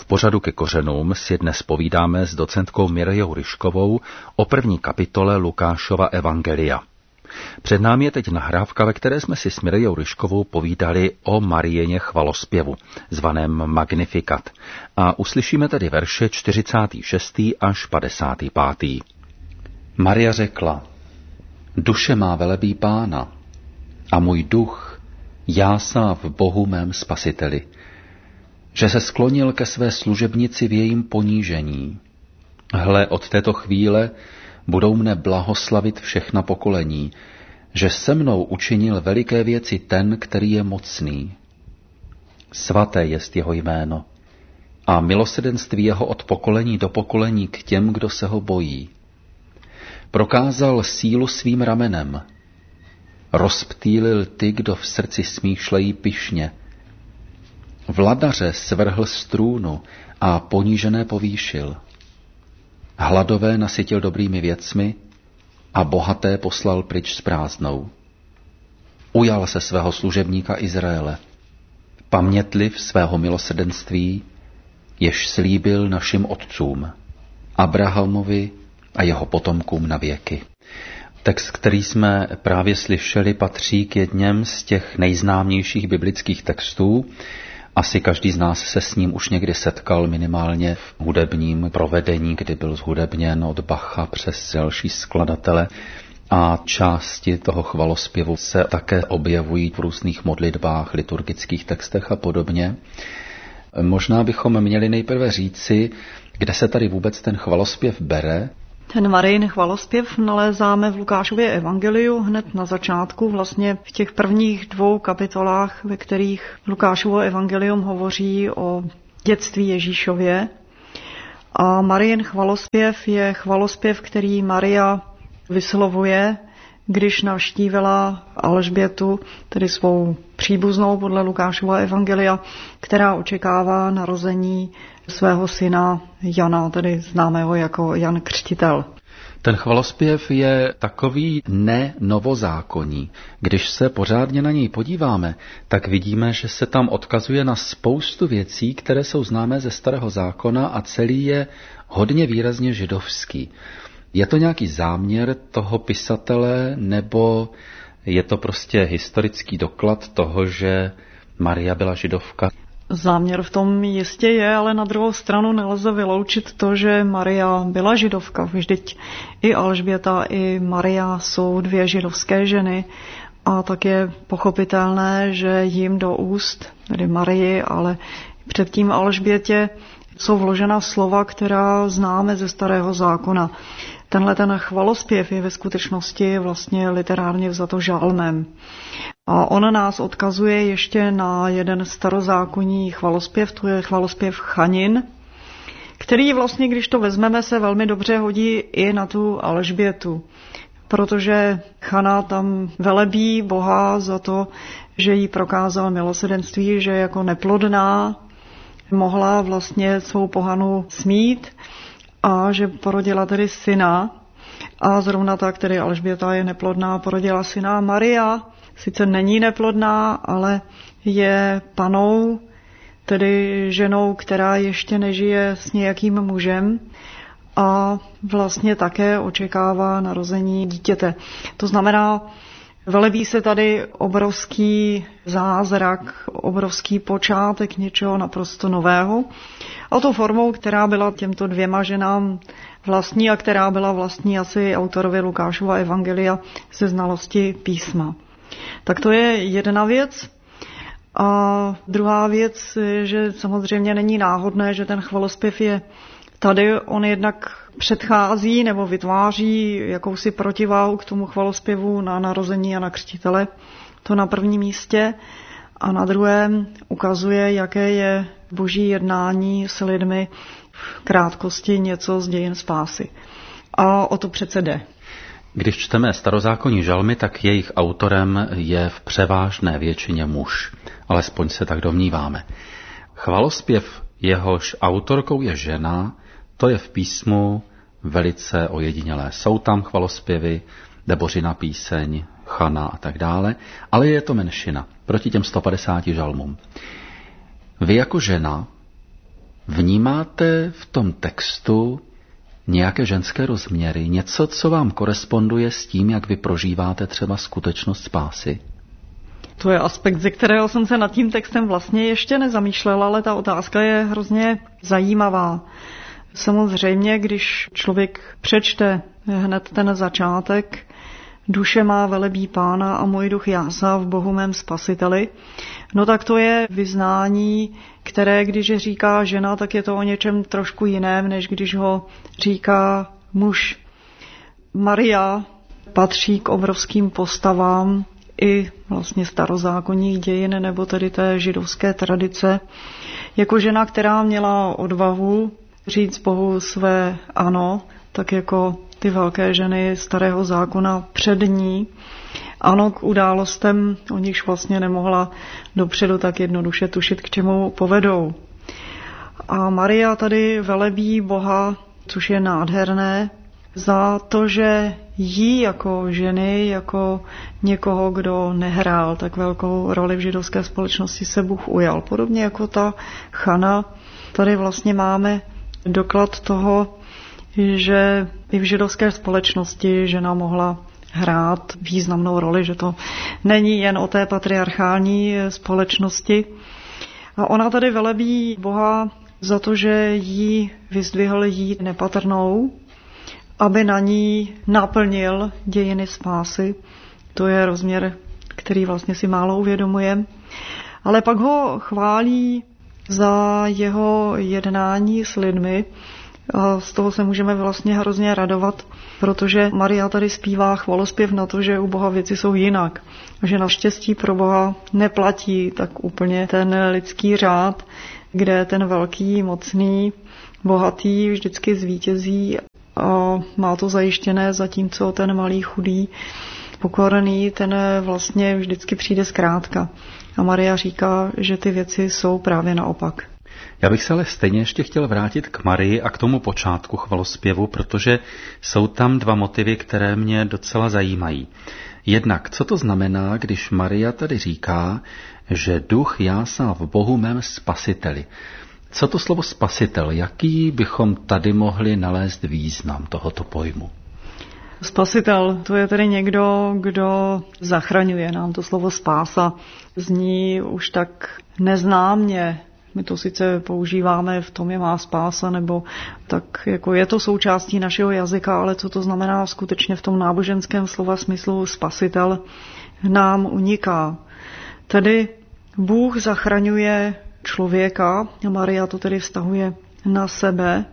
V pořadu Ke kořenům si dnes povídáme s docentkou Mirjou Ryškovou o první kapitole Lukášova evangelia. Před námi je teď nahrávka, ve které jsme si s Mirjou Ryškovou povídali o Marijině chvalospěvu, zvaném Magnificat, a uslyšíme tedy verše 46. až 55. Maria řekla: Duše má velebí Pána a můj duch jásá v Bohu mém Spasiteli, že se sklonil ke své služebnici v jejím ponížení. Hle, od této chvíle budou mne blahoslavit všechna pokolení, že se mnou učinil veliké věci ten, který je mocný. Svaté jest jeho jméno a milosrdenství jeho od pokolení do pokolení k těm, kdo se ho bojí. Prokázal sílu svým ramenem, rozptýlil ty, kdo v srdci smýšlejí pyšně. Vladaře svrhl z trůnu a ponížené povýšil. Hladové nasytil dobrými věcmi a bohaté poslal pryč s prázdnou. Ujal se svého služebníka Izraele, pamětliv svého milosrdenství, jež slíbil našim otcům, Abrahamovi a jeho potomkům na věky. Text, který jsme právě slyšeli, patří k jedněm z těch nejznámějších biblických textů. Asi každý z nás se s ním už někdy setkal, minimálně v hudebním provedení, kdy byl zhudebněn od Bacha přes další skladatele. A části toho chvalospěvu se také objevují v různých modlitbách, liturgických textech a podobně. Možná bychom měli nejprve říci, kde se tady vůbec ten chvalospěv bere. Ten Marijin chvalospěv nalézáme v Lukášově evangeliu hned na začátku, vlastně v těch prvních 2 kapitolách, ve kterých Lukášovo evangelium hovoří o dětství Ježíšově. A Marijin chvalospěv je chvalospěv, který Maria vyslovuje, když navštívila Alžbětu, tedy svou příbuznou podle Lukášova evangelia, která očekává narození svého syna Jana, tedy známého jako Jan Křtitel. Ten chvalospěv je takový nenovozákonní. Když se pořádně na něj podíváme, tak vidíme, že se tam odkazuje na spoustu věcí, které jsou známé ze Starého zákona a celý je hodně výrazně židovský. Je to nějaký záměr toho pisatele, nebo je to prostě historický doklad toho, že Maria byla židovka? Záměr v tom jistě je, ale na druhou stranu nelze vyloučit to, že Maria byla židovka. Vždyť i Alžběta, i Maria jsou 2 židovské ženy a tak je pochopitelné, že jim do úst, tedy Marii, ale předtím Alžbětě, jsou vložena slova, která známe ze Starého zákona. Tenhle ten chvalospěv je ve skutečnosti vlastně literárně vzato žálmem. A on nás odkazuje ještě na jeden starozákonní chvalospěv, to je chvalospěv Chanin, který vlastně, když to vezmeme, se velmi dobře hodí i na tu Alžbětu, protože Chana tam velebí Boha za to, že jí prokázal milosrdenství, že jako neplodná mohla vlastně svou pohanu smít a že porodila tedy syna. A zrovna tak, tedy Alžběta je neplodná, porodila syna. Maria sice není neplodná, ale je panou, tedy ženou, která ještě nežije s nějakým mužem a vlastně také očekává narození dítěte. To znamená, velebí se tady obrovský zázrak, obrovský počátek něčeho naprosto nového. A to formou, která byla těmto 2 ženám vlastní a která byla vlastní asi autorovi Lukášova evangelia ze znalosti písma. Tak to je jedna věc. A druhá věc, že samozřejmě není náhodné, že ten chvalospěv je tady. On jednak předchází nebo vytváří jakousi protiváhu k tomu chvalospěvu na narození Jana Křtitele. To na prvním místě. A na druhém ukazuje, jaké je boží jednání s lidmi v krátkosti něco z dějin spásy. A o to přece jde. Když čteme starozákonní žalmy, tak jejich autorem je v převážné většině muž. Alespoň se tak domníváme. Chvalospěv, jehož autorkou je žena, to je v písmu velice ojedinělé. Jsou tam chvalospěvy, Debořina píseň, Chana a tak dále, ale je to menšina proti těm 150 žalmům. Vy jako žena Vnímáte v tom textu nějaké ženské rozměry, něco, co vám koresponduje s tím, jak vy prožíváte třeba skutečnost spásy? To je aspekt, ze kterého jsem se nad tím textem vlastně ještě nezamýšlela, ale ta otázka je hrozně zajímavá. Samozřejmě, když člověk přečte hned ten začátek, duše má velebí Pána a můj duch jásá v Bohu mém spasiteli, no tak to je vyznání, které když říká žena, tak je to o něčem trošku jiném, než když ho říká muž. Maria patří k obrovským postavám i vlastně starozákonních dějin nebo tedy té židovské tradice, jako žena, která měla odvahu říct Bohu své ano, tak jako ty velké ženy starého zákona před ní. Ano, k událostem, o nichž vlastně nemohla dopředu tak jednoduše tušit, k čemu povedou. A Maria tady velebí Boha, což je nádherné, za to, že jí jako ženy, jako někoho, kdo nehrál tak velkou roli v židovské společnosti, se Bůh ujal. Podobně jako ta Chana, tady vlastně máme doklad toho, že i v židovské společnosti žena mohla hrát významnou roli, že to není jen o té patriarchální společnosti. A ona tady velebí Boha za to, že jí vyzdvihl jí nepatrnou, aby na ní naplnil dějiny spásy. To je rozměr, který vlastně si málo uvědomujeme. Ale pak ho chválí za jeho jednání s lidmi. A z toho se můžeme vlastně hrozně radovat, protože Maria tady zpívá chvalospěv na to, že u Boha věci jsou jinak. Že naštěstí pro Boha neplatí tak úplně ten lidský řád, kde ten velký, mocný, bohatý vždycky zvítězí a má to zajištěné, zatímco ten malý, chudý, pokorný, ten vlastně vždycky přijde zkrátka. A Maria říká, že ty věci jsou právě naopak. Já bych se ale stejně ještě chtěl vrátit k Marii a k tomu počátku chvalospěvu, protože jsou tam dva motivy, které mě docela zajímají. Jednak, co to znamená, když Maria tady říká, že duch jásá v Bohu mém spasiteli. Co to slovo spasitel? Jaký bychom tady mohli nalézt význam tohoto pojmu? Spasitel, to je tedy někdo, kdo zachraňuje. Nám to slovo spása zní už tak neznámě. My to sice používáme, v tom je má spása, nebo tak jako je to součástí našeho jazyka, ale co to znamená skutečně v tom náboženském slova smyslu spasitel, nám uniká. Tedy Bůh zachraňuje člověka, Maria to tedy vztahuje na sebe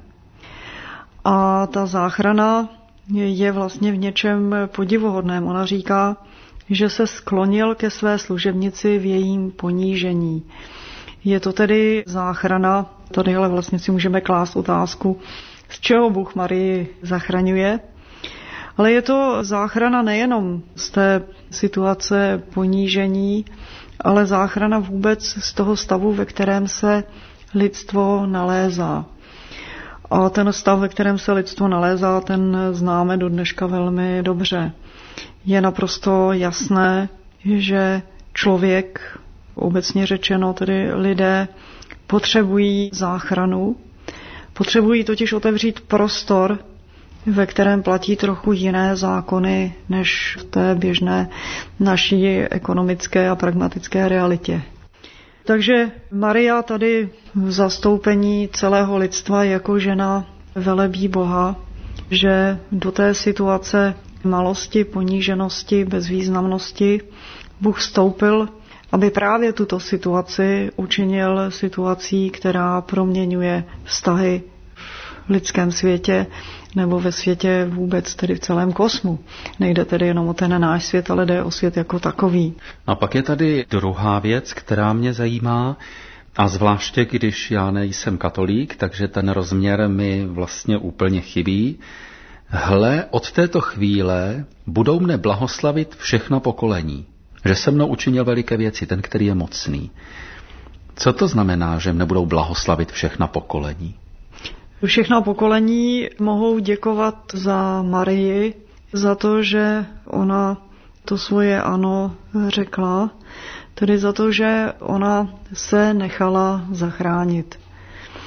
a ta záchrana je vlastně v něčem podivuhodném. Ona říká, že se sklonil ke své služebnici v jejím ponížení. Je to tedy záchrana, tadyhle vlastně si můžeme klást otázku, z čeho Bůh Marii zachraňuje, ale je to záchrana nejenom z té situace ponížení, ale záchrana vůbec z toho stavu, ve kterém se lidstvo nalézá. A ten stav, ve kterém se lidstvo nalézá, ten známe do dneška velmi dobře. Je naprosto jasné, že člověk, obecně řečeno tedy lidé, potřebují záchranu. Potřebují totiž otevřít prostor, ve kterém platí trochu jiné zákony než v té běžné naší ekonomické a pragmatické realitě. Takže Maria tady v zastoupení celého lidstva jako žena velebí Boha, že do té situace malosti, poníženosti, bezvýznamnosti Bůh vstoupil, aby právě tuto situaci učinil situací, která proměňuje vztahy v lidském světě nebo ve světě vůbec, tedy v celém kosmu. Nejde tedy jenom o ten náš svět, ale jde o svět jako takový. A pak je tady druhá věc, která mě zajímá, a zvláště když já nejsem katolík, takže ten rozměr mi vlastně úplně chybí. Hle, od této chvíle budou mne blahoslavit všechna pokolení, že se mnou učinil veliké věci, ten, který je mocný. Co to znamená, že mne budou blahoslavit všechna pokolení? Všechna pokolení mohou děkovat za Marii, za to, že ona to svoje ano řekla, tedy za to, že ona se nechala zachránit.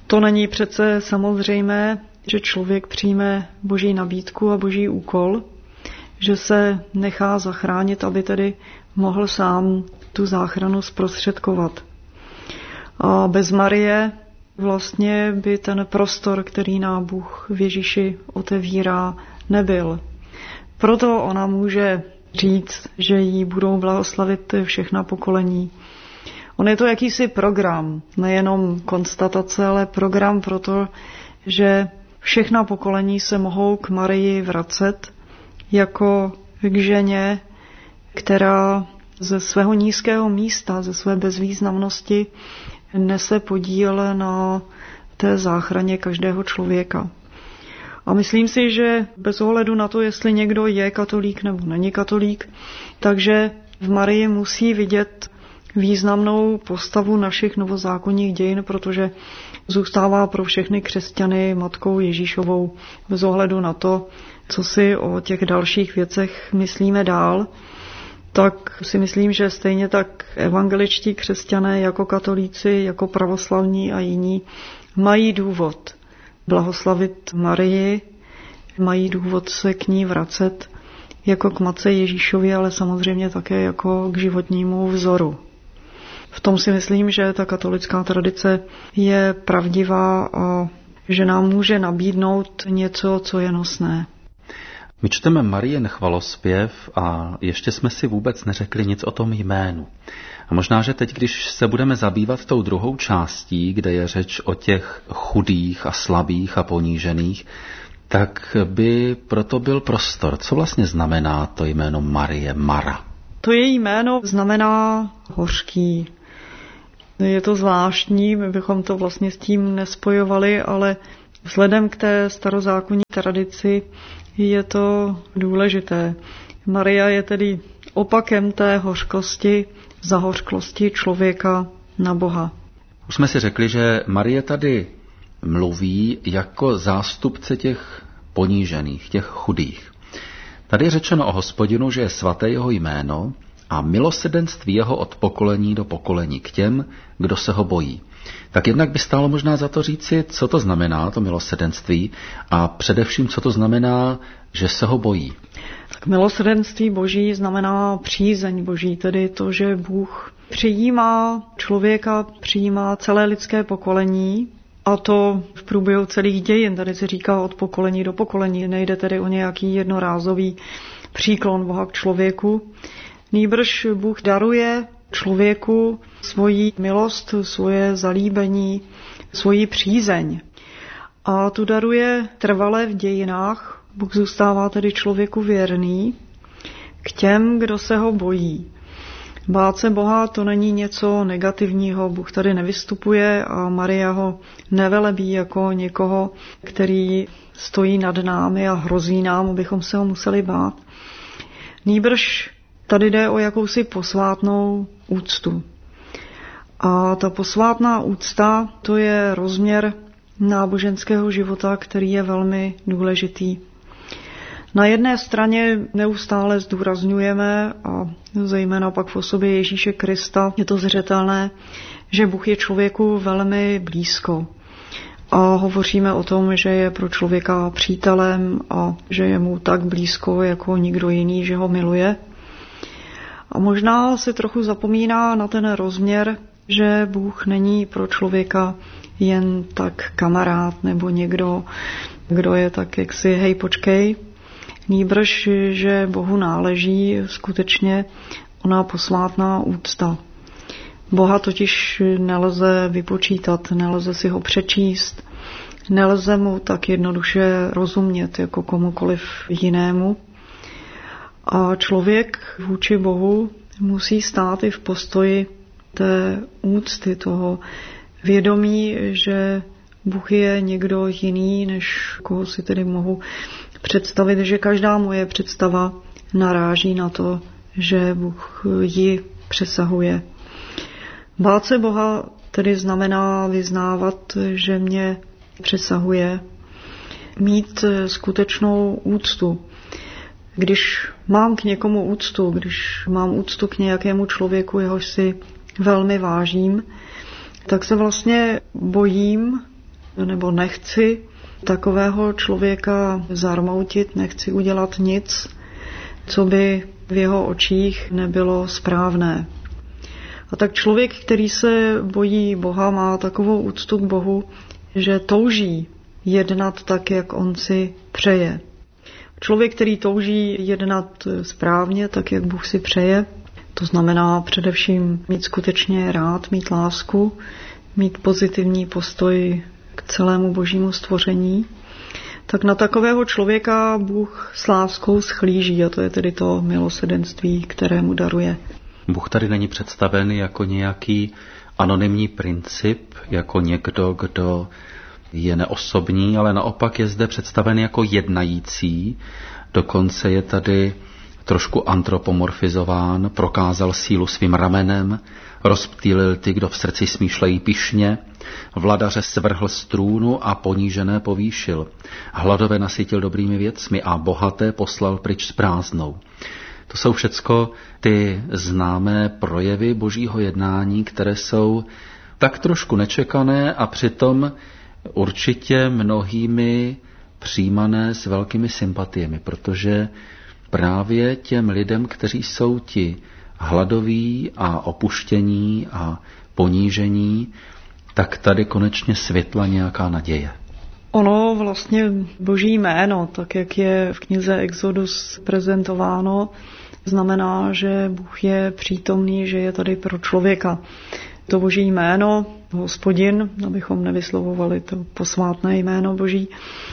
To není přece samozřejmé, že člověk přijme Boží nabídku a Boží úkol, že se nechá zachránit, aby tedy mohl sám tu záchranu zprostředkovat. A bez Marie vlastně by ten prostor, který nám Bůh v Ježíši otevírá, nebyl. Proto ona může říct, že jí budou blahoslavit všechna pokolení. On je to jakýsi program, nejenom konstatace, ale program proto, že všechna pokolení se mohou k Marii vracet jako k ženě, která ze svého nízkého místa, ze své bezvýznamnosti nese podíl na té záchraně každého člověka. A myslím si, že bez ohledu na to, jestli někdo je katolík nebo není katolík, takže v Marii musí vidět významnou postavu našich novozákonních dějin, protože zůstává pro všechny křesťany matkou Ježíšovou bez ohledu na to, co si o těch dalších věcech myslíme dál. Tak si myslím, že stejně tak evangeličtí křesťané jako katolíci, jako pravoslavní a jiní mají důvod blahoslavit Marii, mají důvod se k ní vracet jako k matce Ježíšovi, ale samozřejmě také jako k životnímu vzoru. V tom si myslím, že ta katolická tradice je pravdivá a že nám může nabídnout něco, co je nosné. My čteme Marien chvalospěv a ještě jsme si vůbec neřekli nic o tom jménu. A možná, že teď, když se budeme zabývat tou druhou částí, kde je řeč o těch chudých a slabých a ponížených, tak by proto byl prostor. Co vlastně znamená to jméno Marie, Mara? To její jméno znamená hořký. Je to zvláštní, my bychom to vlastně s tím nespojovali, ale vzhledem k té starozákonní tradici je to důležité. Maria je tedy opakem té hořkosti, zahořklosti člověka na Boha. Už jsme si řekli, že Marie tady mluví jako zástupce těch ponížených, těch chudých. Tady je řečeno o Hospodinu, že je svaté jeho jméno a milosrdenství jeho od pokolení do pokolení k těm, kdo se ho bojí. Tak jednak by stálo možná za to říci, co to znamená, to milosrdenství, a především, co to znamená, že se ho bojí. Tak milosrdenství Boží znamená přízeň Boží, tedy to, že Bůh přijímá člověka, přijímá celé lidské pokolení, a to v průběhu celých dějin. Tady se říká od pokolení do pokolení. Nejde tedy o nějaký jednorázový příklon Boha k člověku. Nýbrž Bůh daruje člověku svoji milost, svoje zalíbení, svoji přízeň. A tu daruje trvale v dějinách. Bůh zůstává tedy člověku věrný k těm, kdo se ho bojí. Bát se Boha to není něco negativního. Bůh tady nevystupuje a Maria ho nevelebí jako někoho, který stojí nad námi a hrozí nám, abychom se ho museli bát. Nýbrž tady jde o jakousi posvátnou úctu. A ta posvátná úcta, to je rozměr náboženského života, který je velmi důležitý. Na jedné straně neustále zdůrazňujeme, a zejména pak v osobě Ježíše Krista je to zřetelné, že Bůh je člověku velmi blízko. A hovoříme o tom, že je pro člověka přítelem a že je mu tak blízko jako nikdo jiný, že ho miluje. A možná se trochu zapomíná na ten rozměr, že Bůh není pro člověka jen tak kamarád nebo někdo, kdo je tak jaksi hej počkej, nýbrž, že Bohu náleží skutečně ona posvátná úcta. Boha totiž nelze vypočítat, nelze si ho přečíst, nelze mu tak jednoduše rozumět jako komukoliv jinému. A člověk vůči Bohu musí stát i v postoji té úcty, toho vědomí, že Bůh je někdo jiný, než koho si tedy mohu představit, že každá moje představa naráží na to, že Bůh ji přesahuje. Bát se Boha tedy znamená vyznávat, že mě přesahuje, mít skutečnou úctu. Když mám k někomu úctu, když mám úctu k nějakému člověku, jehož si velmi vážím, tak se vlastně bojím, nebo nechci takového člověka zarmoutit, nechci udělat nic, co by v jeho očích nebylo správné. A tak člověk, který se bojí Boha, má takovou úctu k Bohu, že touží jednat tak, jak on si přeje. Člověk, který touží jednat správně, tak, jak Bůh si přeje, to znamená především mít skutečně rád, mít lásku, mít pozitivní postoj k celému božímu stvoření, tak na takového člověka Bůh s láskou schlíží a to je tedy to milosrdenství, které mu daruje. Bůh tady není představen jako nějaký anonymní princip, jako někdo, kdo je neosobní, ale naopak je zde představen jako jednající, dokonce je tady trošku antropomorfizován, prokázal sílu svým ramenem, rozptýlil ty, kdo v srdci smýšlejí pyšně, vladaře svrhl z trůnu a ponížené povýšil, hladové nasytil dobrými věcmi a bohaté poslal pryč s prázdnou. To jsou všecko ty známé projevy božího jednání, které jsou tak trošku nečekané a přitom určitě mnohými přijímané s velkými sympatiemi, protože právě těm lidem, kteří jsou ti hladoví a opuštění a ponížení, tak tady konečně světla nějaká naděje. Ono vlastně boží jméno, tak jak je v knize Exodus prezentováno, znamená, že Bůh je přítomný, že je tady pro člověka. To boží jméno, Hospodin, abychom nevyslovovali to posvátné jméno boží,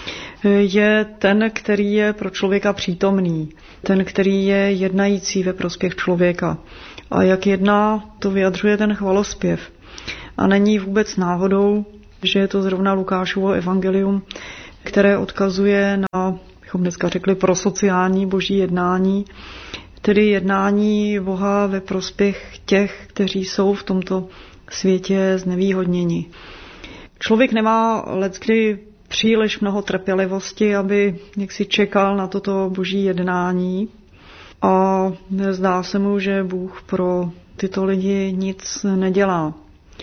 je ten, který je pro člověka přítomný, ten, který je jednající ve prospěch člověka. A jak jedná, to vyjadřuje ten chvalospěv. A není vůbec náhodou, že je to zrovna Lukášovo evangelium, které odkazuje na, bychom dneska řekli, prosociální boží jednání, tedy jednání Boha ve prospěch těch, kteří jsou v tomto světě znevýhodněni. Člověk nemá leckdy příliš mnoho trpělivosti, aby jaksi čekal na toto boží jednání a zdá se mu, že Bůh pro tyto lidi nic nedělá.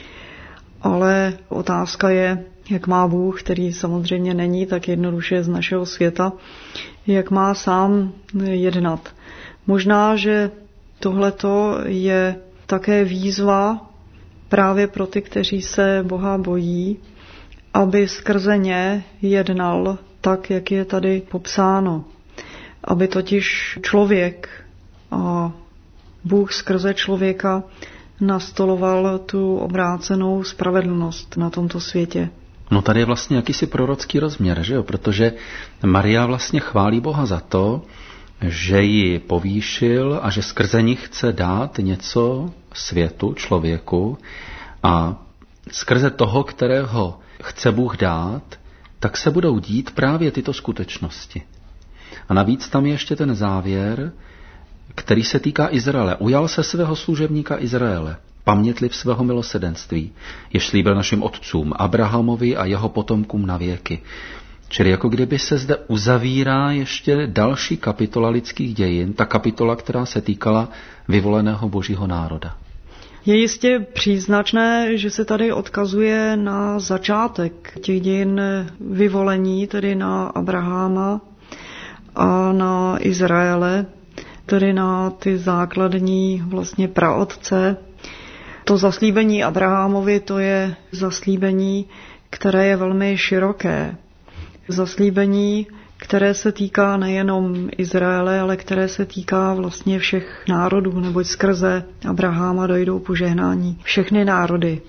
Ale otázka je, jak má Bůh, který samozřejmě není tak jednoduše z našeho světa, jak má sám jednat. Možná, že tohleto je také výzva právě pro ty, kteří se Boha bojí, aby skrze ně jednal tak, jak je tady popsáno. Aby totiž člověk a Bůh skrze člověka nastoloval tu obrácenou spravedlnost na tomto světě. No tady je vlastně jakýsi prorocký rozměr, že jo? Protože Maria vlastně chválí Boha za to, že ji povýšil a že skrze ní chce dát něco světu, člověku a skrze toho, kterého chce Bůh dát, tak se budou dít právě tyto skutečnosti. A navíc tam je ještě ten závěr, který se týká Izraele. Ujal se svého služebníka Izraele, pamětliv svého milosrdenství, jež slíbil našim otcům, Abrahamovi a jeho potomkům na věky. Čili jako kdyby se zde uzavírá ještě další kapitola lidských dějin, ta kapitola, která se týkala vyvoleného božího národa. Je jistě příznačné, že se tady odkazuje na začátek těch dějin vyvolení, tedy na Abrahama a na Izraele, tedy na ty základní vlastně praotce. To zaslíbení Abrahamovi, to je zaslíbení, které je velmi široké. Zaslíbení, které se týká nejenom Izraele, ale které se týká vlastně všech národů, neboť skrze Abrahama dojdou požehnání všechny národy.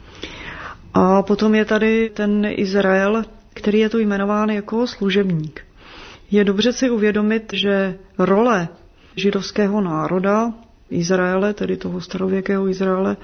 A potom je tady ten Izrael, který je tu jmenován jako služebník. Je dobře si uvědomit, že role židovského národa, Izraele, tedy toho starověkého Izraele,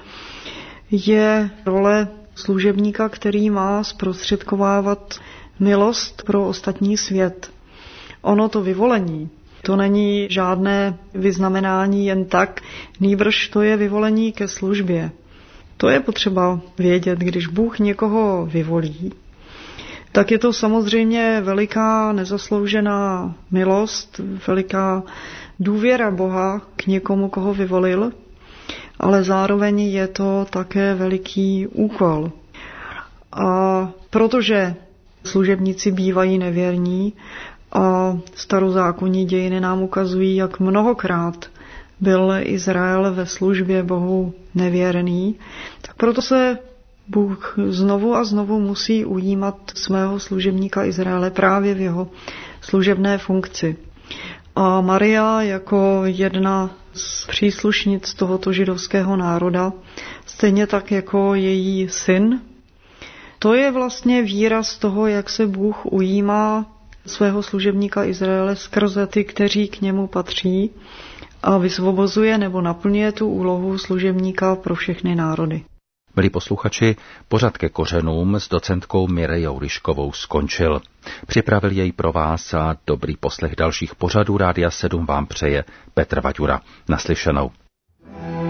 je role služebníka, který má zprostředkovávat milost pro ostatní svět. Ono to vyvolení, to není žádné vyznamenání jen tak, nýbrž to je vyvolení ke službě. To je potřeba vědět, když Bůh někoho vyvolí, tak je to samozřejmě veliká nezasloužená milost, veliká důvěra Boha k někomu, koho vyvolil, ale zároveň je to také veliký úkol. A protože služebníci bývají nevěrní a starozákonní dějiny nám ukazují, jak mnohokrát byl Izrael ve službě Bohu nevěrný, tak proto se Bůh znovu a znovu musí ujímat svého služebníka Izraele právě v jeho služebné funkci. A Maria jako jedna z příslušnic tohoto židovského národa, stejně tak jako její syn, to je vlastně výraz toho, jak se Bůh ujímá svého služebníka Izraele skrze ty, kteří k němu patří a vysvobozuje nebo naplňuje tu úlohu služebníka pro všechny národy. Milí posluchači, pořad Ke kořenům s docentkou Mirejou Ryškovou skončil. Připravil jej pro vás a dobrý poslech dalších pořadů Rádia 7 vám přeje Petr Vaďura. Naslyšenou.